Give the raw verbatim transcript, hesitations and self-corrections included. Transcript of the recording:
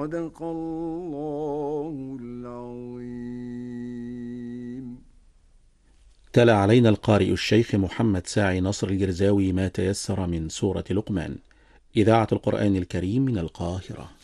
صدق الله العظيم. تلا علينا القارئ الشيخ محمد ساعي نصر الجرزاوي ما تيسر من سورة لقمان. إذاعة القرآن الكريم من القاهرة.